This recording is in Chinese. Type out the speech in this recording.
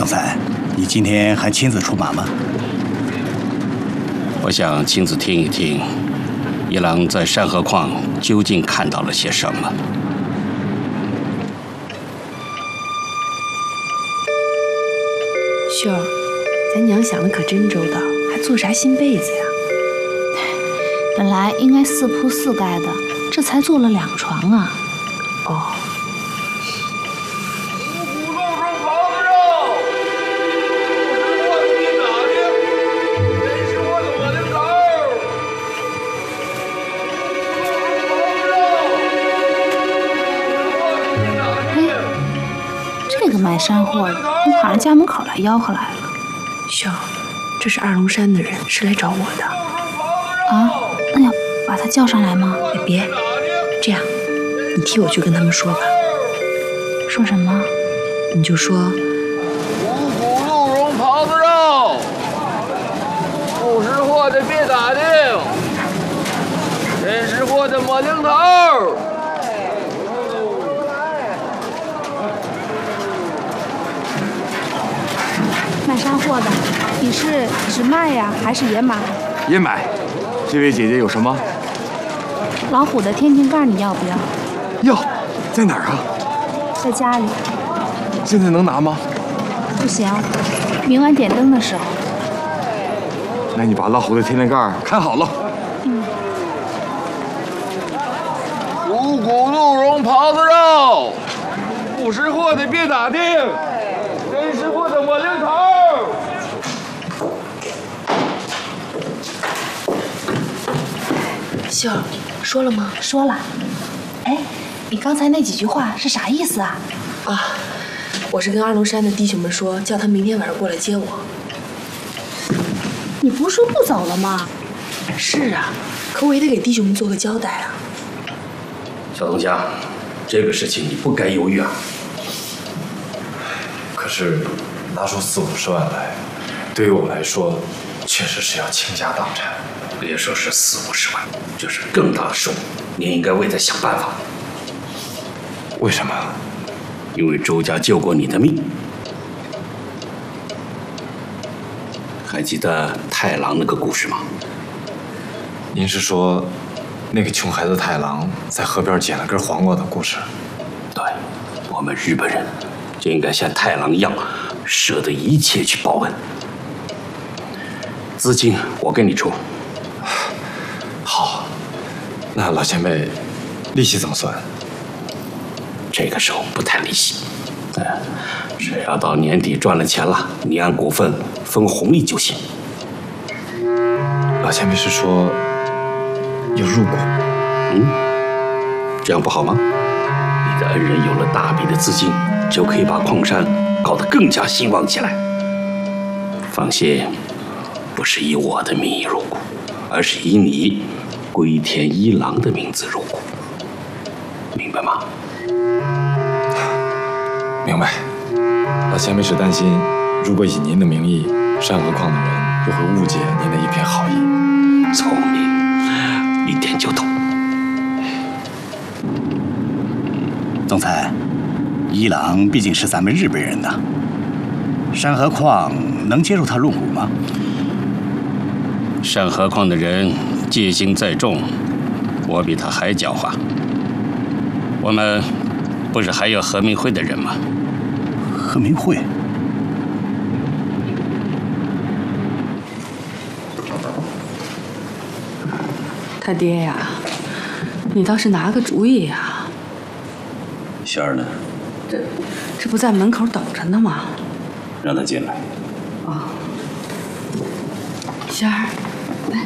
裁，你今天还亲自出马吗？ 我想亲自听一听，一郎在山河矿究竟看到了些什么。 秀儿，咱娘想的可真周到，还做啥新被子呀？ 本来应该4铺4盖的，这才做了2床啊。 哦。 这个卖山货的，都跑人家门口来吆喝来了。 秀儿，这是二龙山的人，是来找我的。 啊？那要把他叫上来吗？ 哎，别，这样，你替我去跟他们说吧。 说什么？ 你就说五谷鹿茸狍子肉，不识货的别打听，真识货的摸零头。 卖山货的，你是只卖呀，还是也买？ 也买。这位姐姐有什么？ 老虎的天天盖你要不要？ 要，在哪儿啊？ 在家里。 现在能拿吗？ 不行，明晚点灯的时候。 那你把老虎的天天盖看好了。 五谷鹿茸狍子肉，不识货的别打听，真识货的摸零头。 秀儿，说了吗？ 说了。哎，你刚才那几句话是啥意思啊？ 啊，我是跟二龙山的弟兄们说，叫他明天晚上过来接我。 你不是说不走了吗？ 是啊，可我也得给弟兄们做个交代啊。 小东家，这个事情你不该犹豫啊。 可是拿出40-50万来，对于我来说，确实是要倾家荡产。 别说是40-50万，这是更大的数，你也应该为他想办法。 为什么？ 因为周家救过你的命。还记得太郎那个故事吗？ 您是说，那个穷孩子太郎在河边捡了根黄瓜的故事？ 对，我们日本人就应该像太郎一样，舍得一切去报恩。资金我给你出。 好，那老前辈，利息怎么算？ 这个时候不谈利息，只要到年底赚了钱了，你按股份分红利就行。 老前辈是说要入股？ 这样不好吗？你的恩人有了大笔的资金，就可以把矿山搞得更加兴旺起来。放心，不是以我的名义入股，而是以你龟田一郎的名字入股，明白吗？ 明白。老前辈是担心，如果以您的名义，山河矿的人又会误解您的一片好意。 聪明，一点就懂。 总裁，一郎毕竟是咱们日本人呐，山河矿能接受他入股吗？ 山河矿的人戒心再重，我比他还狡猾。我们不是还有和明会的人吗？ 和明会？ 他爹呀，你倒是拿个主意呀！ 仙儿呢？ 这不在门口等着呢吗？ 让他进来。 啊，仙儿。